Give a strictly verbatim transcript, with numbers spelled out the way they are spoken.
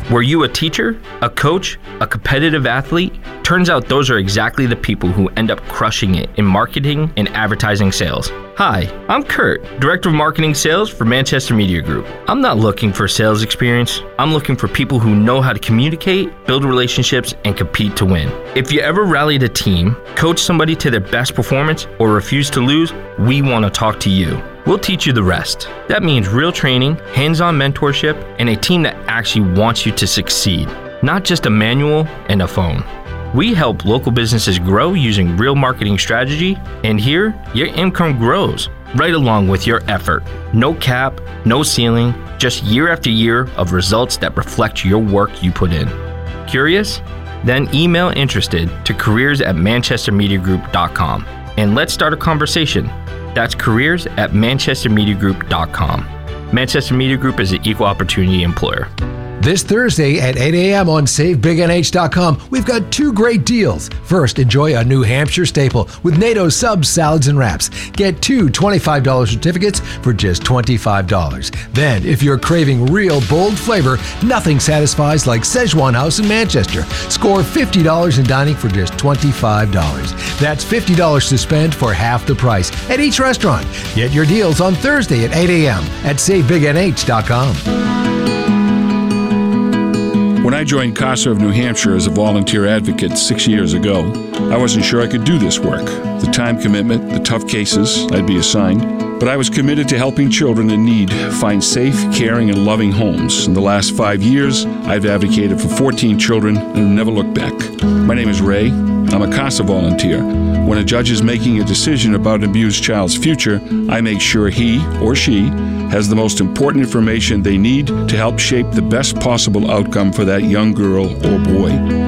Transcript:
Were you a teacher, a coach, a competitive athlete? Turns out those are exactly the people who end up crushing it in marketing and advertising sales. Hi, I'm Kurt, Director of Marketing Sales for Manchester Media Group. I'm not looking for sales experience. I'm looking for people who know how to communicate, build relationships, and compete to win. If you ever rallied a team, coach somebody to their best performance, or refuse to lose, we want to talk to you. We'll teach you the rest. That means real training, hands-on mentorship, and a team that actually wants you to succeed, not just a manual and a phone. We help local businesses grow using real marketing strategy, and here, your income grows right along with your effort. No cap, no ceiling, just year after year of results that reflect your work you put in. Curious? Then email interested to careers at manchester media group dot com and let's start a conversation. That's careers at manchester media group dot com. Manchester Media Group is an equal opportunity employer. This Thursday at eight a.m. on save big n h dot com, we've got two great deals. First, enjoy a New Hampshire staple with NATO subs, salads, and wraps. Get two twenty-five dollars certificates for just twenty-five dollars. Then, if you're craving real bold flavor, nothing satisfies like Szechuan House in Manchester. Score fifty dollars in dining for just twenty-five dollars. That's fifty dollars to spend for half the price at each restaurant. Get your deals on Thursday at eight a.m. at save big n h dot com. When I joined CASA of New Hampshire as a volunteer advocate six years ago, I wasn't sure I could do this work. The time commitment, the tough cases I'd be assigned. But I was committed to helping children in need find safe, caring, and loving homes. In the last five years, I've advocated for fourteen children and have never looked back. My name is Ray. I'm a CASA volunteer. When a judge is making a decision about an abused child's future, I make sure he or she has the most important information they need to help shape the best possible outcome for that young girl or boy.